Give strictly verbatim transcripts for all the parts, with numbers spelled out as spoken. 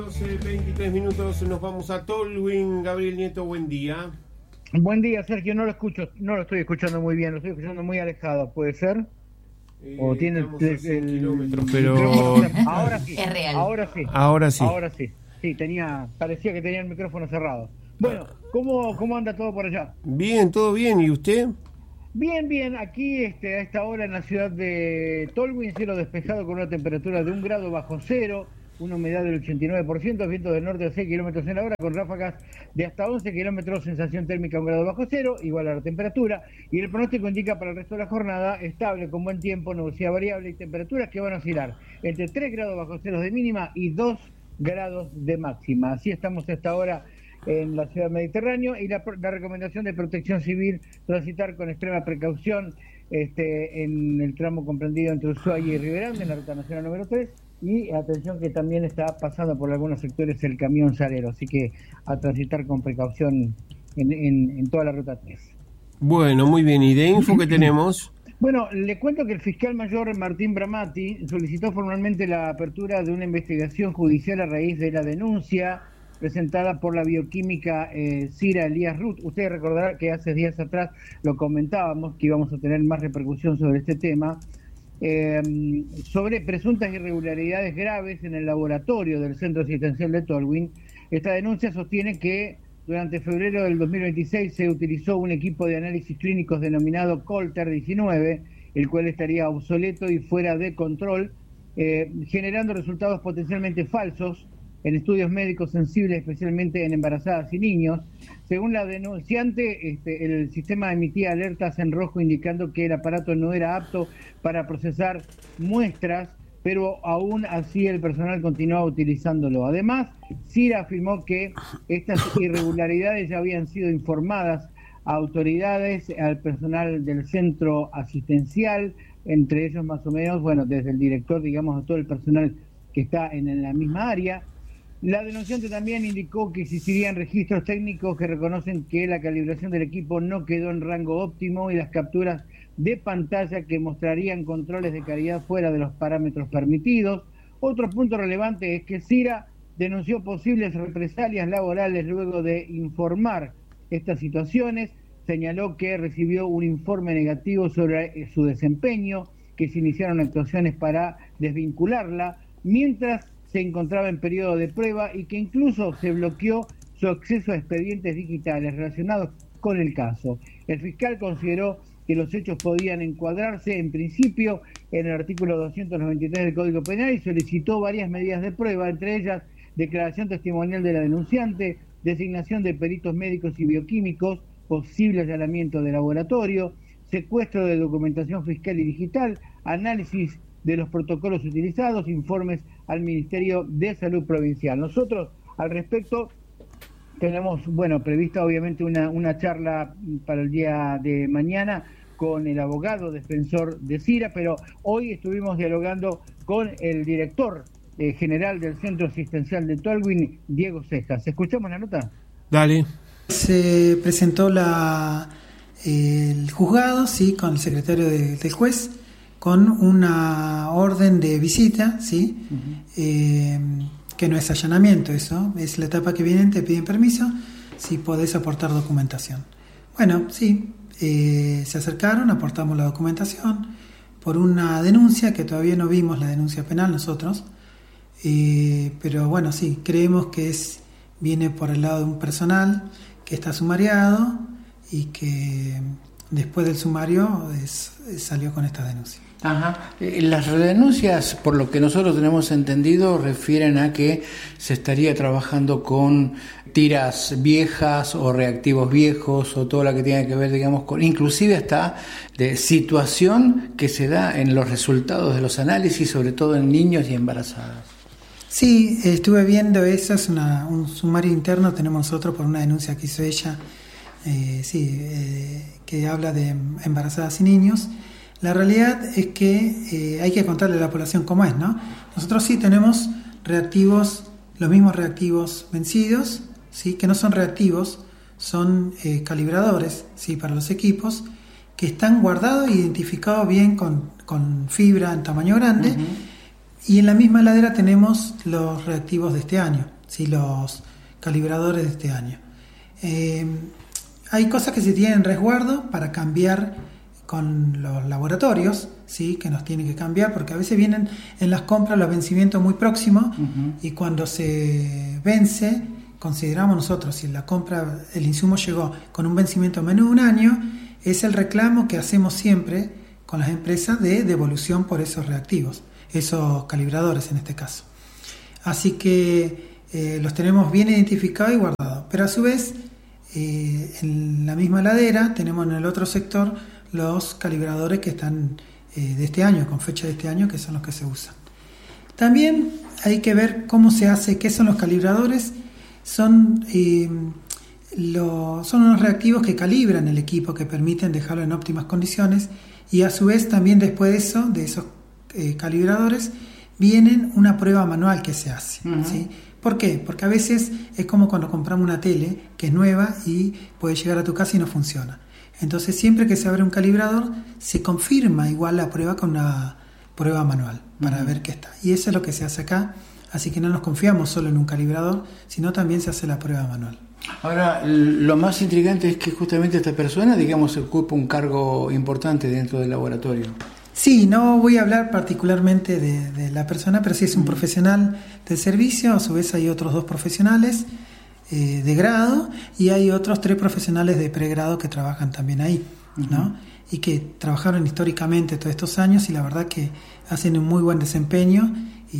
doce, veintitrés minutos, nos vamos a Tolwyn. Gabriel Nieto, buen día. Buen día, Sergio. No lo escucho, no lo estoy escuchando muy bien, lo estoy escuchando muy alejado. ¿Puede ser? Eh, o tiene el, el, el kilómetros, pero ahora sí, es real. Ahora sí, ahora sí, ahora sí. Sí, tenía, parecía que tenía el micrófono cerrado. Bueno, ¿cómo, cómo anda todo por allá? Bien, todo bien. ¿Y usted? Bien, bien. Aquí, este, a esta hora en la ciudad de Tolwyn, cielo despejado con una temperatura de un grado bajo cero, una humedad del ochenta y nueve por ciento, viento del norte a seis kilómetros en la hora, con ráfagas de hasta once kilómetros, sensación térmica un grado bajo cero, igual a la temperatura, y el pronóstico indica para el resto de la jornada estable, con buen tiempo, nubosidad variable y temperaturas que van a oscilar entre tres grados bajo cero de mínima y dos grados de máxima. Así estamos a esta hora en la ciudad mediterránea, y la, la recomendación de Protección Civil, transitar con extrema precaución este, en el tramo comprendido entre Ushuaia y Riberán, en la ruta nacional número tres, y atención que también está pasando por algunos sectores el camión Salero, así que a transitar con precaución en, en, en toda la ruta tres. Bueno, muy bien. ¿Y de info que tenemos? Bueno, le cuento que el fiscal mayor Martín Bramati solicitó formalmente la apertura de una investigación judicial a raíz de la denuncia presentada por la bioquímica eh, Cira Elías Ruth. Usted recordará que hace días atrás lo comentábamos, que íbamos a tener más repercusión sobre este tema, eh, sobre presuntas irregularidades graves en el laboratorio del Centro Asistencial de Tolwyn. Esta denuncia sostiene que durante febrero del dos mil veintiséis se utilizó un equipo de análisis clínicos denominado Colter diecinueve, el cual estaría obsoleto y fuera de control, eh, generando resultados potencialmente falsos en estudios médicos sensibles, especialmente en embarazadas y niños. Según la denunciante, este, el sistema emitía alertas en rojo indicando que el aparato no era apto para procesar muestras, pero aún así el personal continuaba utilizándolo. Además, Cira afirmó que estas irregularidades ya habían sido informadas a autoridades, al personal del centro asistencial, entre ellos más o menos, bueno, desde el director, digamos, a todo el personal que está en, en la misma área. La denunciante también indicó que existirían registros técnicos que reconocen que la calibración del equipo no quedó en rango óptimo y las capturas de pantalla que mostrarían controles de calidad fuera de los parámetros permitidos. Otro punto relevante es que Cira denunció posibles represalias laborales luego de informar estas situaciones. Señaló que recibió un informe negativo sobre su desempeño, que se iniciaron actuaciones para desvincularla, mientras se encontraba en periodo de prueba, y que incluso se bloqueó su acceso a expedientes digitales relacionados con el caso. El fiscal consideró que los hechos podían encuadrarse en principio en el artículo doscientos noventa y tres del Código Penal y solicitó varias medidas de prueba, entre ellas declaración testimonial de la denunciante, designación de peritos médicos y bioquímicos, posible allanamiento de laboratorio, secuestro de documentación fiscal y digital, análisis de los protocolos utilizados, informes al Ministerio de Salud Provincial. Nosotros, al respecto, tenemos, bueno, prevista obviamente una, una charla para el día de mañana con el abogado defensor de Cira, pero hoy estuvimos dialogando con el director eh, general del Centro Asistencial de Tolwyn, Diego Cejas. ¿Escuchamos la nota? Dale. Se presentó la, eh, el juzgado, sí, con el secretario de, del juez, con una orden de visita, ¿sí? Uh-huh. eh, que no es allanamiento, eso es la etapa que viene, te piden permiso si podés aportar documentación. Bueno, sí, eh, se acercaron, aportamos la documentación por una denuncia, que todavía no vimos la denuncia penal nosotros, eh, pero bueno, sí, creemos que es viene por el lado de un personal que está sumariado y que después del sumario es, salió con esta denuncia. Ajá. Las denuncias, por lo que nosotros tenemos entendido, refieren a que se estaría trabajando con tiras viejas o reactivos viejos o todo lo que tiene que ver, digamos, con inclusive hasta de situación que se da en los resultados de los análisis, sobre todo en niños y embarazadas. Sí, estuve viendo eso, es una, un sumario interno, tenemos nosotros por una denuncia que hizo ella, eh, sí, eh, que habla de embarazadas y niños. La realidad es que eh, hay que contarle a la población cómo es, ¿no? Nosotros sí tenemos reactivos, los mismos reactivos vencidos, ¿sí? Que no son reactivos, son eh, calibradores, ¿sí? Para los equipos, que están guardados e identificados bien con, con fibra en tamaño grande, uh-huh. Y en la misma heladera tenemos los reactivos de este año, ¿sí? Los calibradores de este año. Eh, hay cosas que se tienen en resguardo para cambiar con los laboratorios, ¿sí? Que nos tienen que cambiar, porque a veces vienen en las compras los vencimientos muy próximos, uh-huh. Y cuando se vence, consideramos nosotros, si la compra, el insumo llegó con un vencimiento menos de un año, es el reclamo que hacemos siempre con las empresas de devolución por esos reactivos, esos calibradores en este caso. Así que eh, los tenemos bien identificados y guardados, pero a su vez eh, en la misma heladera tenemos en el otro sector los calibradores que están eh, de este año, con fecha de este año, que son los que se usan. También hay que ver cómo se hace, qué son los calibradores. Son, eh, lo, son unos reactivos que calibran el equipo, que permiten dejarlo en óptimas condiciones, y a su vez también después de eso, de esos eh, calibradores, vienen una prueba manual que se hace, uh-huh. ¿Sí? ¿Por qué? Porque a veces es como cuando compramos una tele que es nueva y puede llegar a tu casa y no funciona. Entonces siempre que se abre un calibrador se confirma igual la prueba con una prueba manual para uh-huh. ver qué está. Y eso es lo que se hace acá, así que no nos confiamos solo en un calibrador, sino también se hace la prueba manual. Ahora, lo más intrigante es que justamente esta persona, digamos, ocupa un cargo importante dentro del laboratorio. Sí, no voy a hablar particularmente de, de la persona, pero sí es un uh-huh. profesional del servicio. A su vez hay otros dos profesionales eh, de grado y hay otros tres profesionales de pregrado que trabajan también ahí, uh-huh. ¿no? Y que trabajaron históricamente todos estos años y la verdad que hacen un muy buen desempeño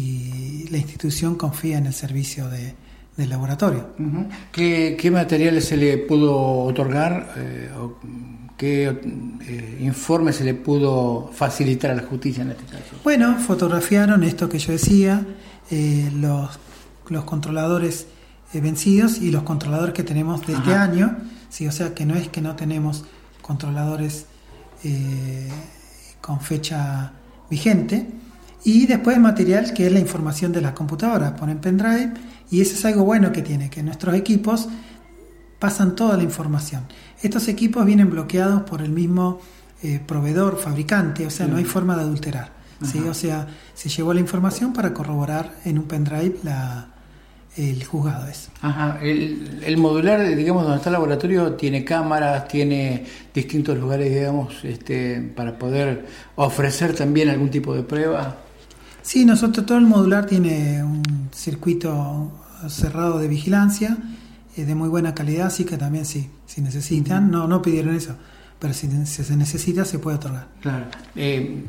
y la institución confía en el servicio de, del laboratorio. Uh-huh. ¿Qué, ¿Qué materiales se le pudo otorgar? Eh, o ¿Qué eh, informe se le pudo facilitar a la justicia en este caso? Bueno, fotografiaron esto que yo decía, eh, los, los controladores eh, vencidos y los controladores que tenemos de Ajá. este año, sí, o sea que no es que no tenemos controladores eh, con fecha vigente, y después el material que es la información de la computadora, ponen pendrive, y eso es algo bueno que tiene, que nuestros equipos pasan toda la información. Estos equipos vienen bloqueados por el mismo eh, proveedor, fabricante, o sea, sí. no hay forma de adulterar, ¿sí? O sea, se llevó la información para corroborar en un pendrive la, el juzgado eso. Ajá. El, el modular, digamos, donde está el laboratorio, tiene cámaras, tiene distintos lugares, digamos, este, para poder ofrecer también algún tipo de prueba. Sí, nosotros todo el modular tiene un circuito cerrado de vigilancia, de muy buena calidad, así que también sí, si necesitan, no no pidieron eso, pero si, si se necesita se puede otorgar. Claro. Eh,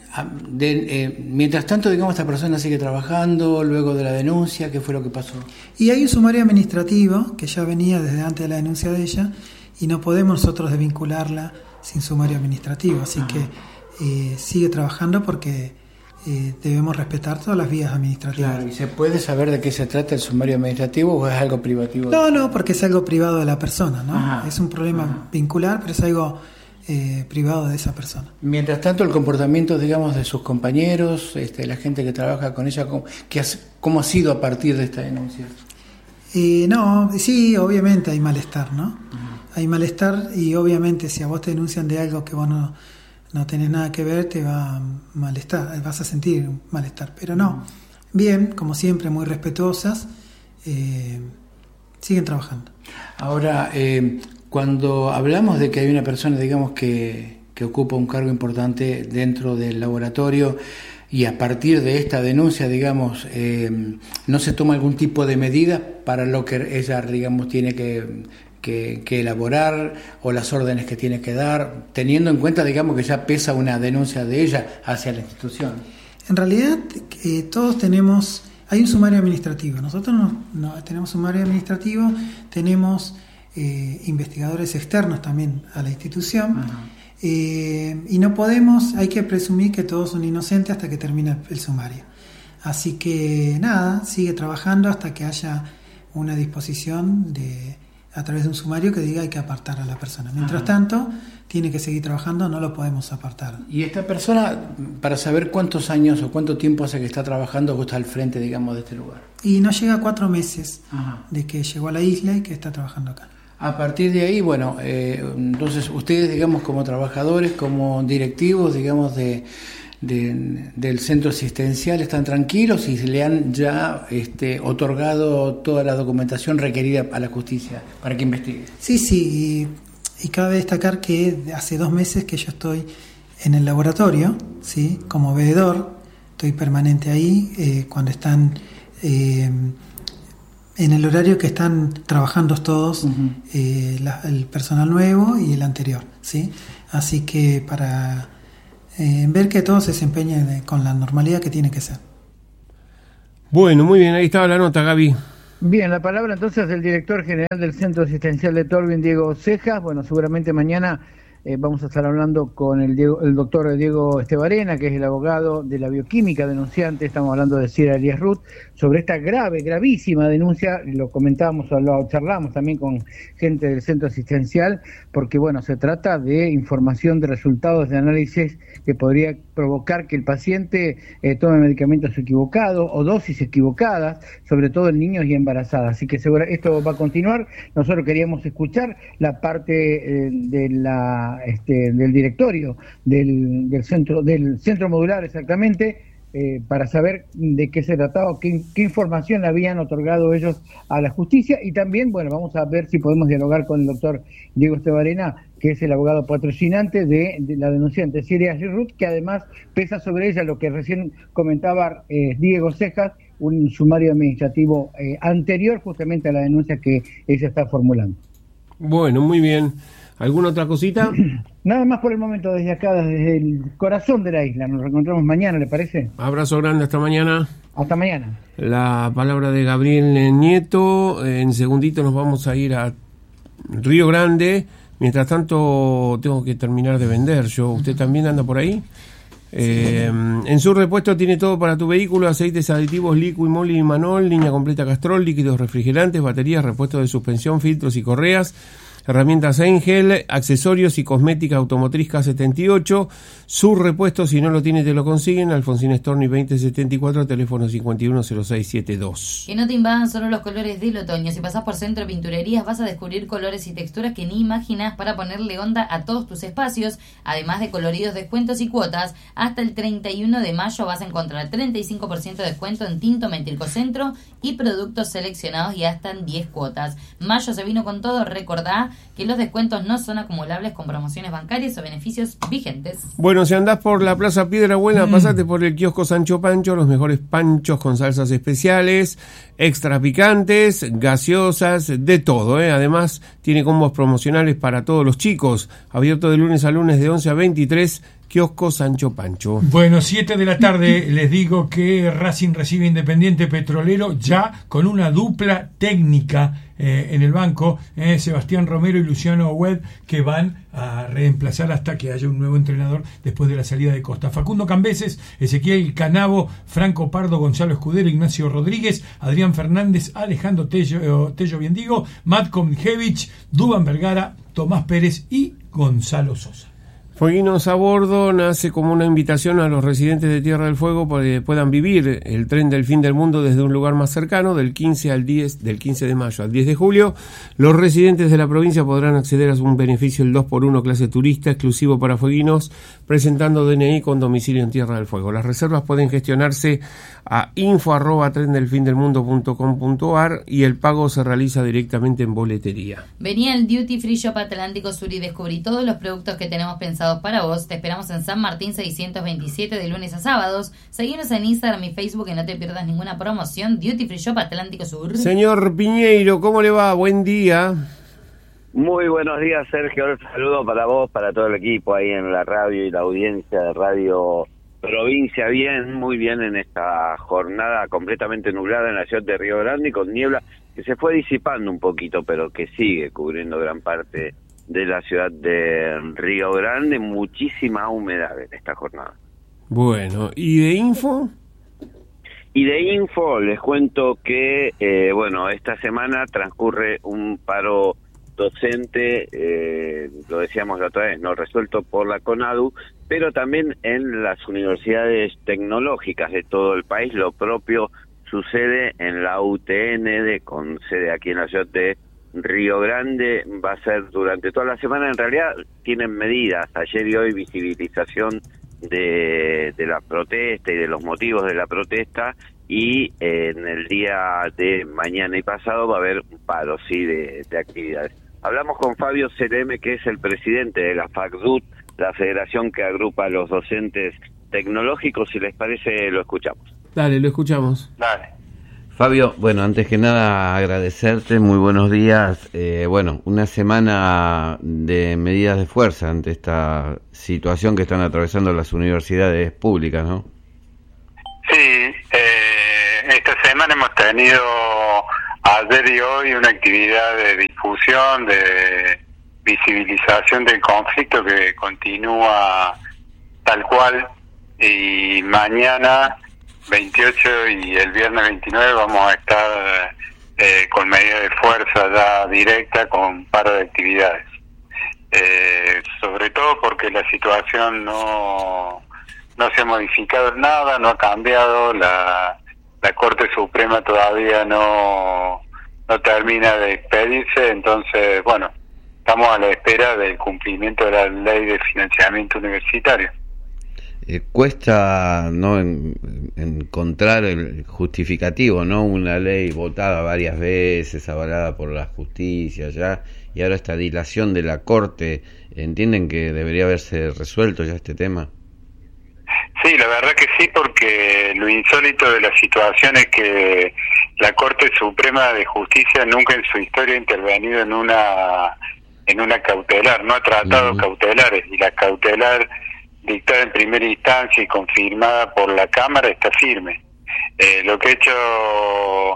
de, eh, mientras tanto, digamos, esta persona sigue trabajando luego de la denuncia, ¿qué fue lo que pasó? Y hay un sumario administrativo que ya venía desde antes de la denuncia de ella y no podemos nosotros desvincularla sin sumario administrativo, así Ajá. que eh, sigue trabajando porque Eh, debemos respetar todas las vías administrativas. Claro, ¿y se puede saber de qué se trata el sumario administrativo o es algo privativo? No, no, porque es algo privado de la persona, ¿no? Ajá, es un problema ajá. vincular, pero es algo eh, privado de esa persona. Mientras tanto, el comportamiento, digamos, de sus compañeros, este, la gente que trabaja con ella, ¿cómo, qué ha, cómo ha sido a partir de esta denuncia? Eh, no, sí, obviamente hay malestar, ¿no? Ajá. Hay malestar y obviamente si a vos te denuncian de algo que vos no... no tenés nada que ver, te va a malestar, vas a sentir malestar, pero no, bien, como siempre, muy respetuosas, eh, siguen trabajando. Ahora, eh, cuando hablamos de que hay una persona, digamos, que, que ocupa un cargo importante dentro del laboratorio y a partir de esta denuncia, digamos, eh, no se toma algún tipo de medida para lo que ella, digamos, tiene que... Que, que elaborar o las órdenes que tiene que dar, teniendo en cuenta, digamos, que ya pesa una denuncia de ella hacia la institución. En realidad, eh, todos tenemos, hay un sumario administrativo, nosotros no, no tenemos sumario administrativo, tenemos eh, investigadores externos también a la institución, eh, y no podemos, hay que presumir que todos son inocentes hasta que termine el sumario. Así que nada, sigue trabajando hasta que haya una disposición de a través de un sumario que diga hay que apartar a la persona. Mientras Ajá. tanto, tiene que seguir trabajando, no lo podemos apartar. Y esta persona, para saber cuántos años o cuánto tiempo hace que está trabajando, que está al frente, digamos, de este lugar. Y no llega a cuatro meses Ajá. de que llegó a la isla y que está trabajando acá. A partir de ahí, bueno, eh, entonces ustedes, digamos, como trabajadores, como directivos, digamos, de de, del centro asistencial están tranquilos y se le han ya este, otorgado toda la documentación requerida a la justicia para que investigue. Sí, sí, y, y cabe destacar que hace dos meses que yo estoy en el laboratorio, ¿sí? Como veedor, estoy permanente ahí eh, cuando están eh, en el horario que están trabajando todos, uh-huh. eh, la, el personal nuevo y el anterior, ¿sí? Así que para eh, ver que todo se desempeñe con la normalidad que tiene que ser. Bueno, muy bien, ahí estaba la nota, Gaby. Bien, la palabra entonces del director general del Centro Asistencial de Tolwyn, Diego Cejas. Bueno, seguramente mañana eh, vamos a estar hablando con el, Diego, el doctor Diego Estebarena, que es el abogado de la bioquímica denunciante. Estamos hablando de Cira Elías Ruth, sobre esta grave, gravísima denuncia. Lo comentábamos, lo charlamos también con gente del centro asistencial, porque bueno, se trata de información de resultados de análisis que podría provocar que el paciente eh, tome medicamentos equivocados o dosis equivocadas, sobre todo en niños y embarazadas. Así que seguro esto va a continuar. Nosotros queríamos escuchar la parte eh, de la este, del directorio del, del centro del centro modular exactamente, eh, para saber de qué se trataba, qué, qué información habían otorgado ellos a la justicia. Y también, bueno, vamos a ver si podemos dialogar con el doctor Diego Estebarena, que es el abogado patrocinante de, de la denunciante Cira Elías Ruth, que además pesa sobre ella lo que recién comentaba eh, Diego Cejas, un sumario administrativo eh, anterior justamente a la denuncia que ella está formulando. Bueno, muy bien. ¿Alguna otra cosita? Nada más por el momento desde acá, desde el corazón de la isla. Nos reencontramos mañana, ¿le parece? Abrazo grande, hasta mañana. Hasta mañana. La palabra de Gabriel Nieto. En segundito nos vamos a ir a Río Grande. Mientras tanto, tengo que terminar de vender yo. ¿Usted también anda por ahí? Eh, en su repuesto tiene todo para tu vehículo: aceites aditivos, Liqui, Moly y Manol, línea completa Castrol, líquidos refrigerantes, baterías, repuestos de suspensión, filtros y correas, herramientas Engel, accesorios y cosmética automotriz K setenta y ocho. Su repuesto, si no lo tiene, te lo consiguen. Alfonsín Storni veinte setenta y cuatro, teléfono cincuenta y uno cero seis setenta y dos. Que no te invadan solo los colores del otoño. Si pasás por Centro Pinturerías vas a descubrir colores y texturas que ni imaginás para ponerle onda a todos tus espacios. Además de coloridos, descuentos y cuotas, hasta el treinta y uno de mayo vas a encontrar treinta y cinco por ciento de descuento en tinto Metilcocentro y productos seleccionados y hasta en diez cuotas. Mayo se vino con todo. Recordá que los descuentos no son acumulables con promociones bancarias o beneficios vigentes. Bueno, si andás por la Plaza Piedra Buena, mm. pasate por el kiosco Sancho Pancho, los mejores panchos con salsas especiales, extra picantes, gaseosas, de todo, ¿eh? Además, tiene combos promocionales para todos los chicos. Abierto de lunes a lunes de once a veintitrés, kiosco Sancho Pancho. Bueno, siete de la tarde les digo que Racing recibe Independiente Petrolero ya con una dupla técnica eh, en el banco, eh, Sebastián Romero y Luciano Webb, que van a reemplazar hasta que haya un nuevo entrenador después de la salida de Costa. Facundo Cambeses, Ezequiel Canavo, Franco Pardo, Gonzalo Escudero, Ignacio Rodríguez, Adrián Fernández, Alejandro Tello, Tello Biendigo, Matko Mijevich, Dubán Vergara, Tomás Pérez y Gonzalo Sosa. Fueguinos a bordo nace como una invitación a los residentes de Tierra del Fuego para que puedan vivir el tren del fin del mundo desde un lugar más cercano. Del quince al diez, del quince de mayo al diez de julio, los residentes de la provincia podrán acceder a un beneficio el dos por uno clase turista exclusivo para fueguinos, presentando D N I con domicilio en Tierra del Fuego. Las reservas pueden gestionarse a info arroba tren del fin del mundo punto com punto a r y el pago se realiza directamente en boletería. Vení al Duty Free Shop Atlántico Sur y descubrí todos los productos que tenemos pensados para vos. Te esperamos en San Martín seiscientos veintisiete de lunes a sábados. Seguinos en Instagram y Facebook y no te pierdas ninguna promoción. Duty Free Shop Atlántico Sur. Señor Piñeiro, ¿cómo le va? Buen día. Muy buenos días, Sergio. Un saludo para vos, para todo el equipo ahí en la radio y la audiencia de Radio Provincia. Bien, muy bien en esta jornada completamente nublada en la ciudad de Río Grande y con niebla que se fue disipando un poquito, pero que sigue cubriendo gran parte de la ciudad de Río Grande. Muchísima humedad en esta jornada. Bueno, ¿y de info? Y de info les cuento que, eh, bueno, esta semana transcurre un paro docente, eh, lo decíamos la otra vez, no resuelto por la CONADU, pero también en las universidades tecnológicas de todo el país. Lo propio sucede en la U T N D, con sede aquí en la ciudad de Río Grande. Va a ser durante toda la semana. En realidad tienen medidas, ayer y hoy visibilización de, de la protesta y de los motivos de la protesta, y eh, en el día de mañana y pasado va a haber un paro, sí, de, de actividades. Hablamos con Fabio Celeme, que es el presidente de la FACDUT, la federación que agrupa a los docentes tecnológicos. Si les parece, lo escuchamos. Dale, lo escuchamos. Dale. Fabio, bueno, antes que nada agradecerte, muy buenos días. Eh, bueno, una semana de medidas de fuerza ante esta situación que están atravesando las universidades públicas, ¿no? Sí, eh, esta semana hemos tenido ayer y hoy una actividad de difusión, de visibilización del conflicto que continúa tal cual, y mañana veintiocho y el viernes veintinueve vamos a estar eh, con medidas de fuerza ya directa, con paro de actividades. Eh, sobre todo porque la situación no, no se ha modificado nada, no ha cambiado, la, la Corte Suprema todavía no, no termina de expedirse, entonces, bueno, estamos a la espera del cumplimiento de la ley de financiamiento universitario. Eh, cuesta no en, encontrar el justificativo, ¿no? Una ley votada varias veces, avalada por la justicia ya, y ahora esta dilación de la Corte. ¿Entienden que debería haberse resuelto ya este tema? Sí, la verdad que sí, porque lo insólito de la situación es que la Corte Suprema de Justicia nunca en su historia ha intervenido en una en una cautelar, no ha tratado uh-huh. cautelares, y la cautelar dictada en primera instancia y confirmada por la Cámara está firme. Eh, lo que ha hecho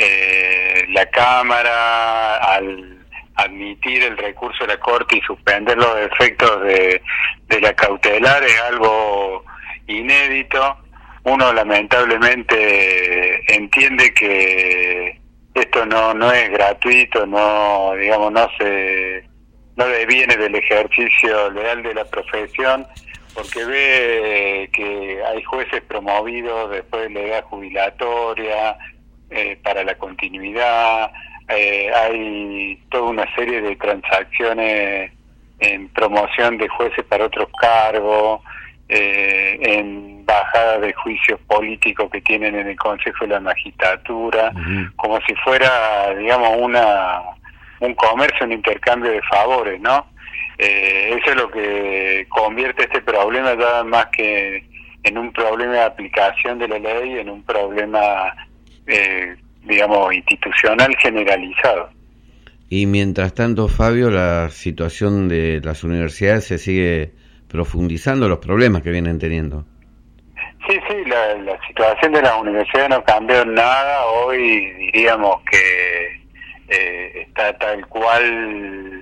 eh, la Cámara al admitir el recurso de la Corte y suspender los efectos de, de la cautelar es algo inédito. Uno lamentablemente entiende que esto no no es gratuito, no digamos no se no deviene del ejercicio leal de la profesión, porque ve que hay jueces promovidos después de la edad jubilatoria eh, para la continuidad, eh, hay toda una serie de transacciones en promoción de jueces para otros cargos, eh, en bajada de juicios políticos que tienen en el Consejo de la Magistratura, uh-huh. como si fuera, digamos, una un comercio, un intercambio de favores, ¿no? Eh, eso es lo que convierte este problema ya más que en un problema de aplicación de la ley, en un problema, eh, digamos, institucional generalizado. Y mientras tanto, Fabio, la situación de las universidades se sigue profundizando, los problemas que vienen teniendo. Sí, sí, la, la situación de las universidades no cambió nada. Hoy diríamos que eh, está tal cual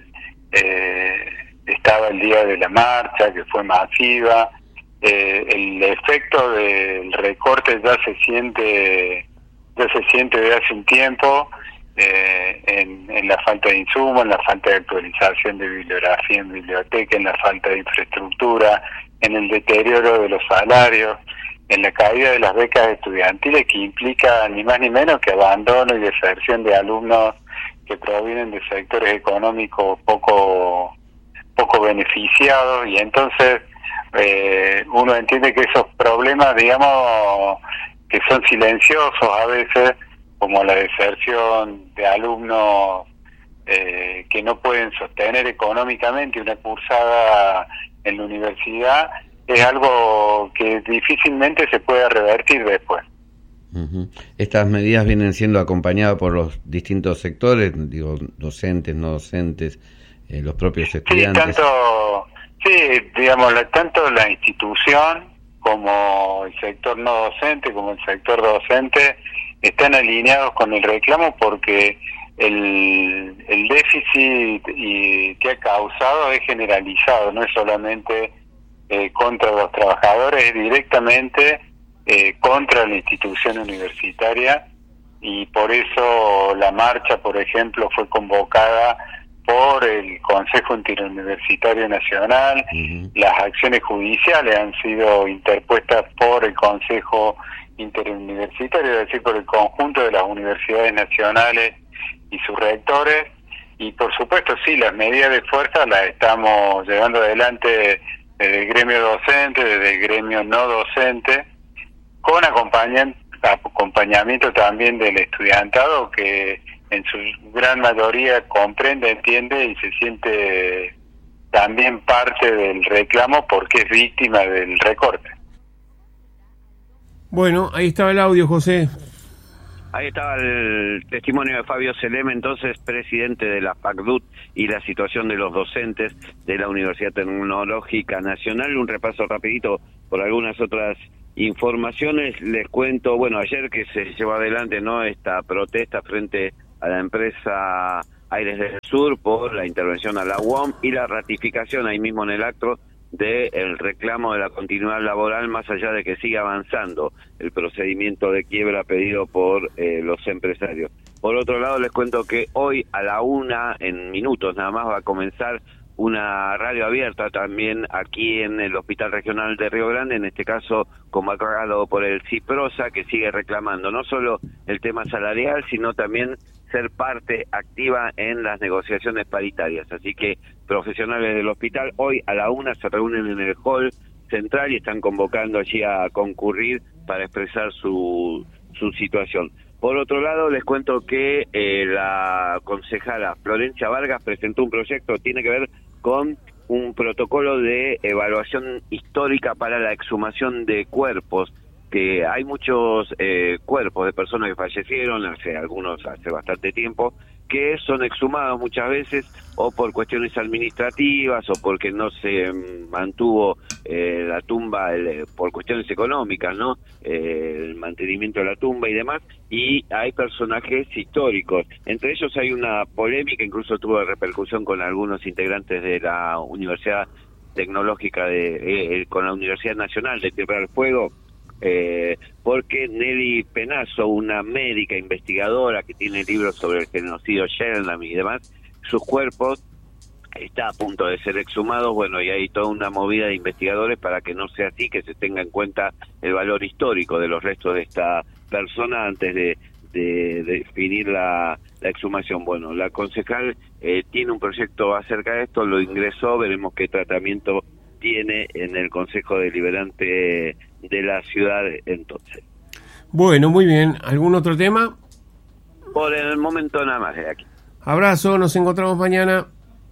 eh, estaba el día de la marcha, que fue masiva. Eh, el efecto del recorte ya se siente, ya se siente desde hace un tiempo. Eh, en, en la falta de insumos, en la falta de actualización de bibliografía en biblioteca, en la falta de infraestructura, en el deterioro de los salarios, en la caída de las becas estudiantiles, que implica ni más ni menos que abandono y deserción de alumnos que provienen de sectores económicos poco poco beneficiados, y entonces eh, uno entiende que esos problemas, digamos, que son silenciosos a veces, como la deserción de alumnos eh, que no pueden sostener económicamente una cursada en la universidad, es algo que difícilmente se puede revertir después. Uh-huh. Estas medidas vienen siendo acompañadas por los distintos sectores, digo, docentes, no docentes, eh, los propios estudiantes. Sí, tanto, sí, digamos, la, tanto la institución como el sector no docente, como el sector docente, están alineados con el reclamo, porque el, el déficit y, que ha causado es generalizado, no es solamente eh, contra los trabajadores, es directamente eh, contra la institución universitaria, y por eso la marcha, por ejemplo, fue convocada por el Consejo Interuniversitario Nacional. Uh-huh. Las acciones judiciales han sido interpuestas por el Consejo Interuniversitario, es decir, por el conjunto de las universidades nacionales y sus rectores, y por supuesto sí, las medidas de fuerza las estamos llevando adelante desde el gremio docente, desde el gremio no docente, con acompañan, acompañamiento también del estudiantado, que en su gran mayoría comprende, entiende y se siente también parte del reclamo porque es víctima del recorte. Bueno, ahí estaba el audio, José. Ahí estaba el testimonio de Fabio Selem, entonces presidente de la FACDUT, y la situación de los docentes de la Universidad Tecnológica Nacional. Un repaso rapidito por algunas otras informaciones. Les cuento, bueno, ayer que se llevó adelante no esta protesta frente a la empresa Aires del Sur por la intervención a la U O M y la ratificación ahí mismo en el acto del reclamo de la continuidad laboral, más allá de que siga avanzando el procedimiento de quiebra pedido por eh, los empresarios. Por otro lado, les cuento que hoy a la una, en minutos nada más, va a comenzar una radio abierta también aquí en el Hospital Regional de Río Grande, en este caso convocado por el CIPROSA, que sigue reclamando no solo el tema salarial, sino también ser parte activa en las negociaciones paritarias. Así que profesionales del hospital hoy a la una se reúnen en el hall central y están convocando allí a concurrir para expresar su, su situación. Por otro lado, les cuento que eh, la concejala Florencia Vargas presentó un proyecto que tiene que ver con un protocolo de evaluación histórica para la exhumación de cuerpos, que hay muchos eh, cuerpos de personas que fallecieron, hace algunos hace bastante tiempo, que son exhumados muchas veces o por cuestiones administrativas o porque no se mantuvo eh, la tumba el, por cuestiones económicas, ¿no? Eh, el mantenimiento de la tumba y demás, y hay personajes históricos. Entre ellos hay una polémica, incluso tuvo repercusión con algunos integrantes de la Universidad Tecnológica, de eh, con la Universidad Nacional de Tierra del Fuego, Eh, porque Nelly Penazo, una médica investigadora que tiene libros sobre el genocidio Shellam y demás, sus cuerpos está a punto de ser exhumados. Bueno, y hay toda una movida de investigadores para que no sea así, que se tenga en cuenta el valor histórico de los restos de esta persona antes de, de, de definir la, la exhumación. Bueno, la concejal eh, tiene un proyecto acerca de esto, lo ingresó, veremos qué tratamiento tiene en el Consejo Deliberante de la ciudad entonces. Bueno, muy bien. ¿Algún otro tema? Por el momento nada más de aquí. Abrazo, nos encontramos mañana.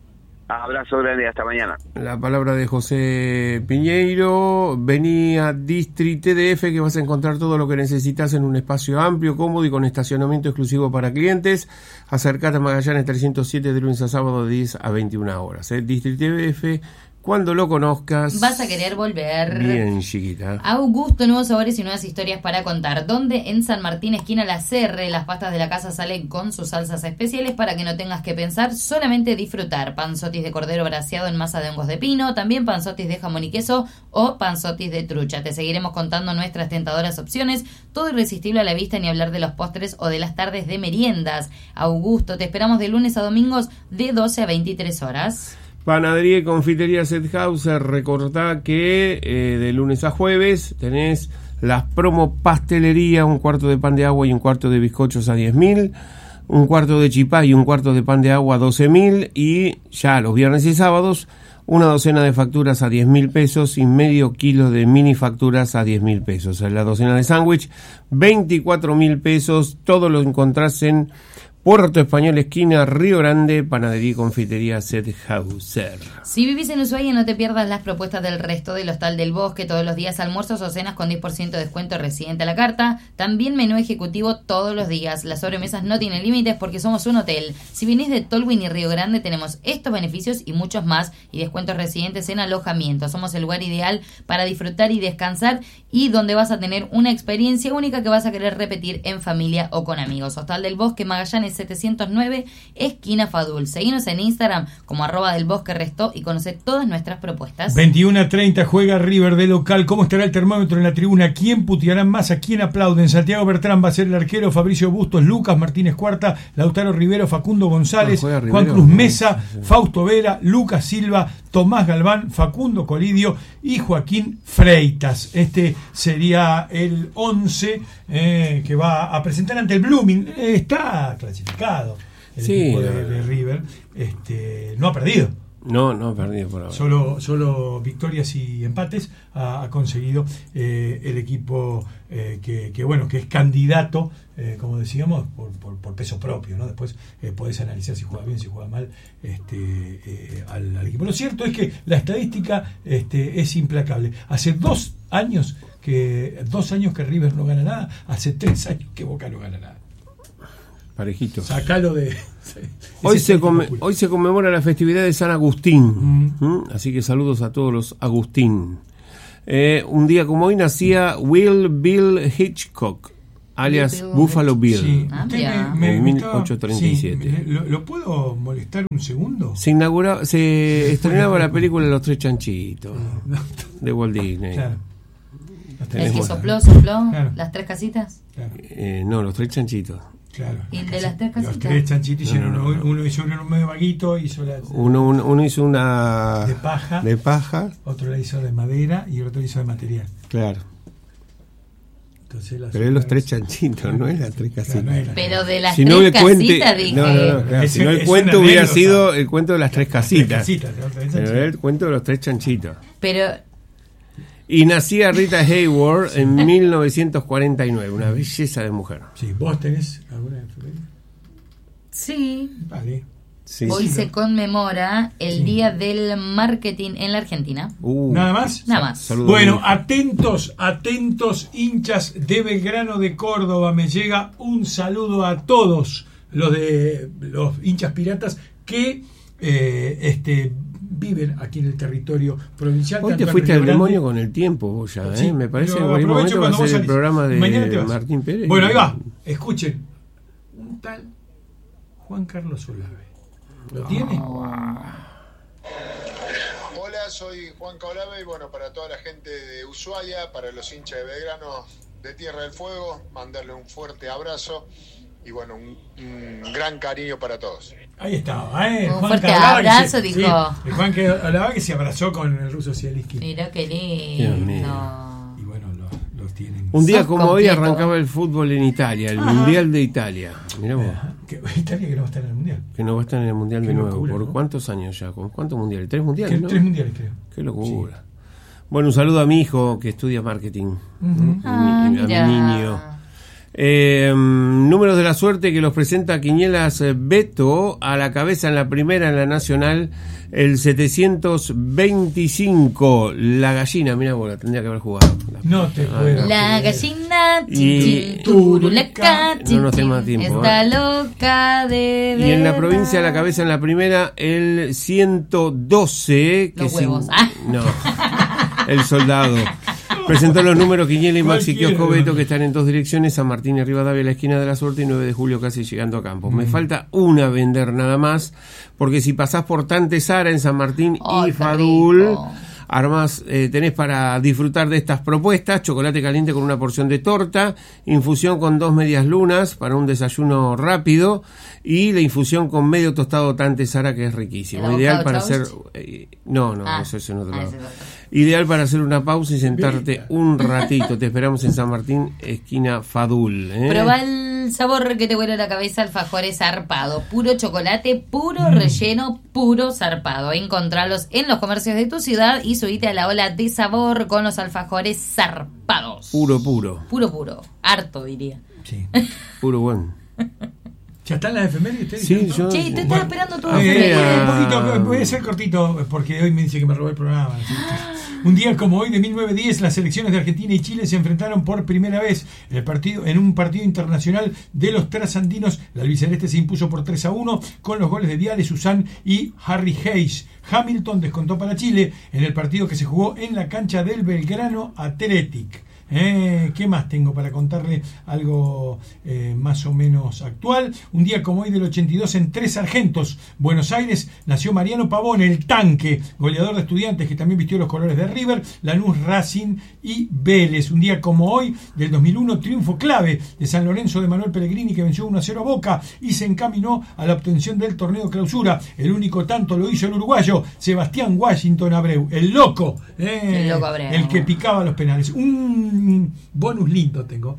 Abrazo grande y hasta mañana. La palabra de José Piñeiro. Vení a District T D F, que vas a encontrar todo lo que necesitas en un espacio amplio, cómodo y con estacionamiento exclusivo para clientes. Acercate a Magallanes trescientos siete de lunes a sábado de diez a veintiuna horas. ¿eh? District T D F, cuando lo conozcas vas a querer volver. Bien, chiquita. Augusto, nuevos sabores y nuevas historias para contar. Donde en San Martín, esquina La Serre, las pastas de la casa salen con sus salsas especiales para que no tengas que pensar, solamente disfrutar. Panzotis de cordero braseado en masa de hongos de pino, también panzotis de jamón y queso o panzotis de trucha. Te seguiremos contando nuestras tentadoras opciones, todo irresistible a la vista, ni hablar de los postres o de las tardes de meriendas. Augusto, te esperamos de lunes a domingos de doce a veintitrés horas. Panadería y confitería Sethauser, recordá que eh, de lunes a jueves tenés las promo pastelería, un cuarto de pan de agua y un cuarto de bizcochos a diez mil, un cuarto de chipá y un cuarto de pan de agua a doce mil, y ya los viernes y sábados una docena de facturas a diez mil pesos y medio kilo de mini facturas a diez mil pesos. La docena de sándwich, veinticuatro mil pesos, todo lo encontrás en Puerto Español, esquina Río Grande, panadería y confitería Sethauser. Si vivís en Ushuaia, no te pierdas las propuestas del resto del Hostal del Bosque. Todos los días almuerzos o cenas con diez por ciento de descuento residente a la carta. También menú ejecutivo todos los días. Las sobremesas no tienen límites porque somos un hotel. Si venís de Tolwyn y Río Grande, tenemos estos beneficios y muchos más. Y descuentos residentes en alojamiento. Somos el lugar ideal para disfrutar y descansar, y donde vas a tener una experiencia única que vas a querer repetir en familia o con amigos. Hostal del Bosque, Magallanes setecientos nueve, esquina Fadul. Seguinos en Instagram como arroba del Bosque Restó y conoce todas nuestras propuestas. veintiuno a treinta juega River de local. ¿Cómo estará el termómetro en la tribuna? ¿Quién putearán más? ¿A quién aplauden? Santiago Bertrán va a ser el arquero, Fabricio Bustos, Lucas Martínez Cuarta, Lautaro Rivero, Facundo González, no, Juan Cruz Mesa, sí, sí. Fausto Vera, Lucas Silva, Tomás Galván, Facundo Colidio y Joaquín Freitas. Este sería el once eh, que va a presentar ante el Blooming. Eh, está clasificado el sí, equipo de, de River. Este, no ha perdido. No, no ha perdido por ahora. Solo, solo victorias y empates ha, ha conseguido eh, el equipo eh, que, que, bueno, que es candidato, eh, como decíamos, por, por, por peso propio, ¿no? Después eh, podés analizar si juega bien, si juega mal este, eh, al, al equipo. Lo cierto es que la estadística este, es implacable. Hace dos años que dos años que River no gana nada, hace tres años que Boca no gana nada. Parejito. Sacalo de... Hoy se, come, hoy se conmemora la festividad de San Agustín, Mm. ¿Mm? Así que saludos a todos los Agustín. Eh, un día como hoy nacía Will Bill Hitchcock, alias Bill Buffalo Bill, Sí. Ah, Usted mira. me- me- en me mil estaba- ochocientos treinta y siete. sí, ¿lo, lo puedo molestar un segundo? Se inauguraba, se estrenaba la película Los Tres Chanchitos No, de Walt Disney. claro. No El tenemos- que sopló, sopló, Claro. las tres casitas. Claro, Eh, no, Los Tres Chanchitos. claro. ¿Y el de las tres Los casitas? tres chanchitos hicieron, No, no, no, uno, uno hizo uno medio vaguito, hizo la Uno, uno, uno hizo una de paja, de paja, otro la hizo de madera y el otro la hizo de material. claro. Entonces las Pero es Los otras- Tres Chanchitos, no es Las Tres Claro, Casitas. no era. Pero de las Si no, tres el cuente, casitas dije. no, no, no, claro, Es- si no el es cuento una hubiera anécdota. sido el cuento de las tres casitas. Casitas, ¿no? Tres Pero chanchitos. el cuento de los tres chanchitos. Pero Y nacía Rita Hayworth en mil novecientos cuarenta y nueve, una belleza de mujer. Sí, ¿vos tenés alguna efeméride? sí, Vale. Sí. hoy sí, se no. conmemora el Sí. Día del Marketing en la Argentina. Uh, ¿Nada más? Nada más. saludos. Bueno, atentos, atentos hinchas de Belgrano de Córdoba. Me llega un saludo a todos los de los hinchas piratas que eh, este, viven aquí en el territorio provincial. Hoy tanto te en fuiste Río al Grande- demonio con el tiempo, vos ya, ¿eh? Sí, Me parece que pero en cualquier aprovecho momento va a cuando vos ser el salís. programa de Mañana te vas. Martín Pérez. Bueno, ahí va. Escuchen. Un tal Juan Carlos Olave. ¿Lo tiene? Hola, soy Juan Olave y bueno, para toda la gente de Ushuaia, para los hinchas de Belgrano de Tierra del Fuego, mandarle un fuerte abrazo y bueno, un, un gran cariño para todos. Ahí estaba, ¿eh? Un Juan fuerte Carlava que abrazo, se- dijo. sí, el Juan que Olava que se abrazó con el ruso Zielinski. Mira qué Dios mío. lindo. Y bueno, los los tienen. Un día Sos como hoy completo. arrancaba el fútbol en Italia, el Mundial de Italia. Mirá vos, Que, Italia que no va a estar en el mundial. que no va a estar en el Mundial Qué de nuevo. locura, ¿Por ¿no? cuántos años ya? ¿Con cuántos mundiales? ¿Tres Que- mundiales? ¿no? Tres mundiales, creo. Qué locura. Bueno, un saludo a mi hijo que estudia marketing. Ujú. Ah, a, mi, a mi mira. niño. Eh, números de la suerte que los presenta Quiñelas eh, Beto a la cabeza en la primera en la nacional, el setecientos veinticinco, la gallina, mira vos, la tendría que haber jugado. No te Ah, puedo. La creer. gallina Y- chin, chin, turulaca, No chin, nos dé más chin, tiempo, está ¿eh? loca de Y en la verdad. provincia a la cabeza en la primera, el ciento doce, que Los sin- huevos. Ah. no, el soldado. Presentó los números Quiñela y Maxi Cualquiera. Kiosco Beto, que están en dos direcciones, San Martín y Rivadavia, la esquina de la Suerte, y nueve de julio casi llegando a Campos. Mm. Me falta una vender nada más, porque si pasás por Tante Sara en San Martín Ay, y qué Fadul, rico. armás, eh, tenés para disfrutar de estas propuestas: chocolate caliente con una porción de torta, infusión con dos medias lunas para un desayuno rápido, y la infusión con medio tostado Tante Sara, que es riquísimo. ¿El Ideal avocado para hacer... toast? eh, no, no, Ah. eso es en otro Ah, lado. ese es otro. Ideal para hacer una pausa y sentarte un ratito. Te esperamos en San Martín, esquina Fadul. ¿eh? Probá el sabor que te vuela la cabeza, alfajores zarpado. Puro chocolate, puro relleno, puro zarpado. Encontralos en los comercios de tu ciudad y subite a la ola de sabor con los alfajores zarpados. Puro, puro. Puro, puro. Harto, diría. Sí. Puro bueno. ¿Ya están las efemérides? ustedes Sí, dijeron, yo- no? Che, te estaba Bueno. esperando tu Eh, efeméride. un poquito, voy a ser cortito porque hoy me dice que me robó el programa. ¿Sí? Un día como hoy de mil novecientos diez, las selecciones de Argentina y Chile se enfrentaron por primera vez en, el partido, en un partido internacional de los trasandinos. La albiceleste se impuso por tres a uno con los goles de Diale, Susan y Harry Hayes. Hamilton descontó para Chile en el partido que se jugó en la cancha del Belgrano Athletic. Eh, ¿Qué más tengo para contarle? Algo eh, más o menos actual. Un día como hoy del ochenta y dos, en Tres Sargentos, Buenos Aires, nació Mariano Pavón, el tanque, goleador de Estudiantes, que también vistió los colores de River, Lanús, Racing y Vélez. Un día como hoy del dos mil uno, triunfo clave de San Lorenzo de Manuel Pellegrini, que venció uno a cero a Boca y se encaminó a la obtención del torneo Clausura. El único tanto lo hizo el uruguayo Sebastián Washington Abreu, el loco, eh, El loco Abreu. el que picaba los penales. Un bonus lindo tengo.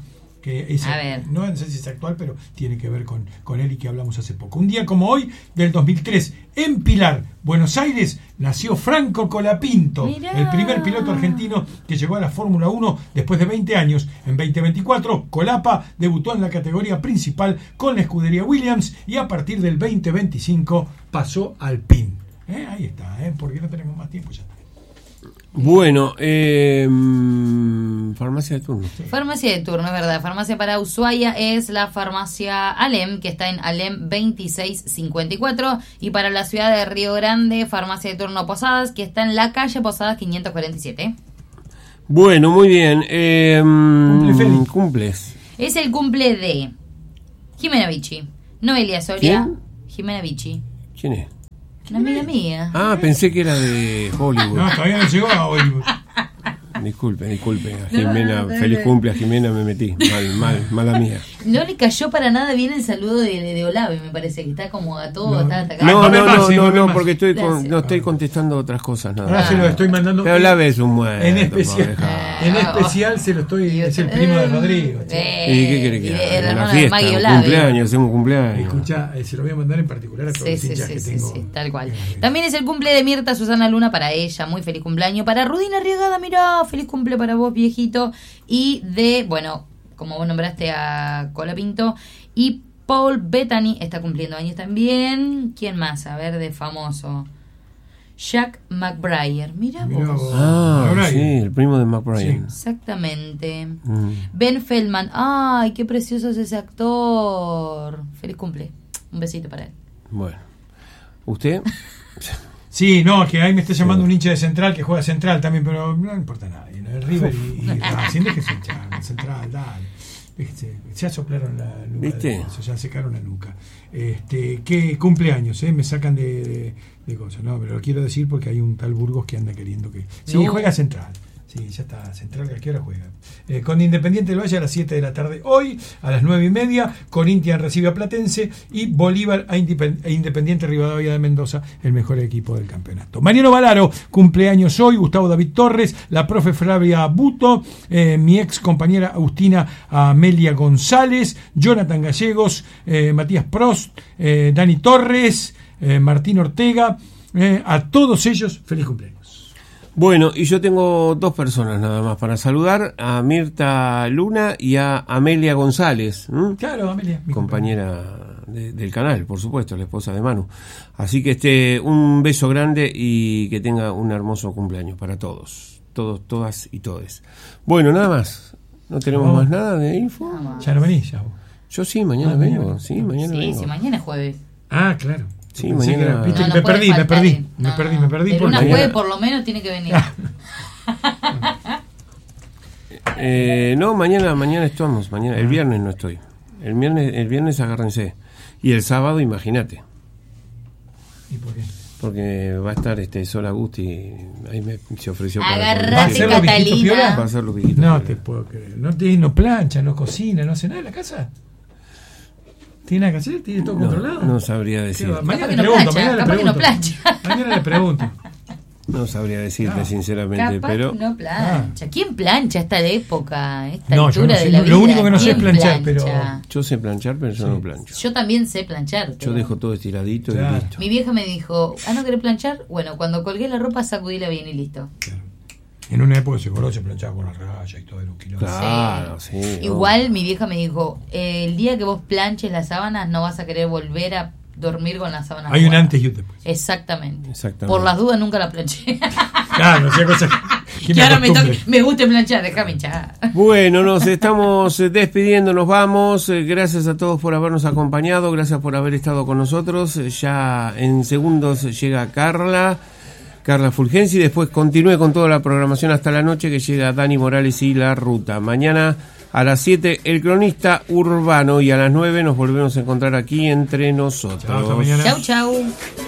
que es, A ver. no sé si es actual, pero tiene que ver con, con él y que hablamos hace poco. Un día como hoy, del dos mil tres, en Pilar, Buenos Aires, nació Franco Colapinto, Mirá. el primer piloto argentino que llegó a la Fórmula uno después de veinte años. En veinte veinticuatro, Colapa debutó en la categoría principal con la escudería Williams y a partir del veinte veinticinco pasó al P I N. ¿Eh? Ahí está, ¿eh? Porque no tenemos más tiempo ya. Bueno, eh, farmacia de turno. Farmacia de turno, es verdad. Farmacia para Ushuaia es la farmacia Alem, que está en Alem veintiséis cincuenta y cuatro. Y para la ciudad de Río Grande, farmacia de turno Posadas, que está en la calle Posadas quinientos cuarenta y siete. Bueno, muy bien. Eh, Cumple, Feli. Cumples. Es el cumple de Jimena Vichy, Noelia Soria. ¿Quién? Jimena Vichy, ¿Quién es? una amiga mía. Ah, pensé que era de Hollywood. No, todavía no llegó a Hollywood. Disculpe, disculpe. A Jimena, feliz cumple a Jimena, me metí. Mal, mal, mala mía. No le cayó para nada bien el saludo de, de Olave, me parece, que está como a todo, No. está atacado. No, no me no, más, no, sí, no, no me no, más. porque estoy con- Gracias. no estoy contestando otras cosas nada Ahora más. se lo estoy mandando. Pero la vez un muerto. En especial, por dejar. en especial se lo estoy. Es el primo de Rodrigo. che. Eh, ¿Y qué quiere y que el haga? hermano Una de fiesta, Maggie un Olave. cumpleaños, hacemos un cumpleaños. Escucha, eh, se lo voy a mandar en particular a todos Sí, los sí, hinchas sí, que sí, tengo. sí, tal cual. Eh, También es el cumple de Mirta Susana Luna para ella, muy feliz cumpleaños. Para Rudina Arriagada, mirá, feliz cumple para vos, viejito. Y de, bueno, como vos nombraste a Colapinto, y Paul Bettany está cumpliendo años también. ¿Quién más? A ver, de famoso. Jack McBrayer, mira Mirá vos. vos. Ah, McBride. sí, el primo de McBride. Exactamente. Mm. Ben Feldman, ay, qué precioso es ese actor. Feliz cumple. Un besito para él. Bueno. ¿Usted? Sí, no, que ahí me está llamando un hincha de Central que juega Central también, pero no importa nada. Y el River y, y Racing, déjese hinchar, Central, dale. Déjese, ya soplaron la nuca. ¿Viste? de eso, ya secaron la nuca. Este, ¿qué cumpleaños? Eh? Me sacan de, de, de cosas, no, pero lo quiero decir porque hay un tal Burgos que anda queriendo que. Sí, No. juega Central. Sí, ya está, Central, ¿a qué hora juega? Eh, con Independiente del Valle a las siete de la tarde hoy, a las nueve y media, Corinthians recibe a Platense y Bolívar a Independ- e Independiente Rivadavia de Mendoza, el mejor equipo del campeonato. Mariano Valaro, cumpleaños hoy, Gustavo David Torres, la profe Flavia Buto, eh, mi ex compañera Agustina Amelia González, Jonathan Gallegos, eh, Matías Prost, eh, Dani Torres, eh, Martín Ortega, eh, a todos ellos, feliz cumpleaños. Bueno, y yo tengo dos personas nada más para saludar, a Mirta Luna y a Amelia González, ¿m? Claro, Amelia, mi compañera de- del canal, por supuesto, la esposa de Manu. Así que este un beso grande y que tenga un hermoso cumpleaños para todos, todos, todas y todes. Bueno, nada más. No tenemos Vamos. más nada de info. Ya no venís, ya vos. Yo sí, mañana Ah, vengo. mañana. Sí, mañana Sí, vengo. sí, mañana es jueves. Ah, claro. Sí, Pensé mañana- que era- viste No, que no me puede perdí, me faltar, perdí, eh. me No, perdí, me perdí. El porque- una mañana- jueves por lo menos tiene que venir. Eh, no, mañana, mañana estamos, mañana, el viernes no estoy. El viernes, el viernes agárrense. Y el sábado, imagínate, ¿Y por qué? porque va a estar este Sol Agusti, ahí me se ofreció para Agarrate, ¿Va a ser los viejitos Catalina. piola? Va a ser lo que No te puedo creer. No, tiene, no plancha, no cocina, no hace nada en la casa. ¿Tiene nada que hacer? ¿Tiene todo No, controlado? no sabría ¿Qué decir, va? Mañana Capaz le que no pregunto, plancha, mañana le capaz que no pregunto. plancha. Mañana le pregunto. no sabría decirte No. sinceramente, Capaz pero que no plancha. ¿Quién plancha a esta época, a esta No, yo altura no sé, de la lo vida? único que no sé es ¿Quién planchar, pero- plancha? yo sé planchar, pero yo no plancho. Yo también sé planchar. pero- Yo dejo todo estiradito Claro. y listo. Mi vieja me dijo, ah, ¿no querés planchar? Bueno, cuando colgué la ropa sacudíla bien y listo. Claro. En una época se coló, se planchaba con la raya y todo, era un quilombo. Claro, sí. Igual mi vieja me dijo, eh, el día que vos planches las sábanas no vas a querer volver a dormir con las sábanas Hay un mojadas". antes y un después. Exactamente. Exactamente. Por las dudas nunca la planché. Claro, hacía cosas que Y me ahora me, acostumbre. toca- me gusta planchar, déjame hinchar. Bueno, nos estamos eh, despidiendo, nos vamos. Eh, Gracias a todos por habernos acompañado, gracias por haber estado con nosotros. Eh, Ya en segundos llega Carla, Carla Fulgensi. Después continúe con toda la programación hasta la noche que llega Dani Morales y La Ruta. Mañana a las siete El Cronista Urbano y a las nueve nos volvemos a encontrar aquí entre nosotros. Chao, hasta mañana. Chau, chau.